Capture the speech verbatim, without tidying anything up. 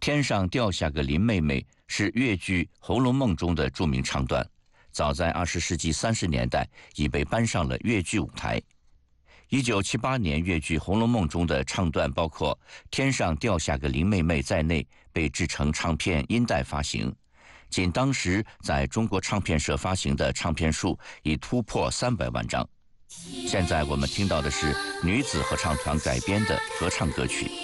天上掉下个林妹妹是越剧《红楼梦》中的著名唱段，早在二十世纪三十年代已被搬上了越剧舞台。一九七八年，越剧《红楼梦》中的唱段包括“天上掉下个林妹妹”在内，被制成唱片、音带发行。仅当时在中国唱片社发行的唱片数已突破三百万张。现在我们听到的是女子合唱团改编的合唱歌曲。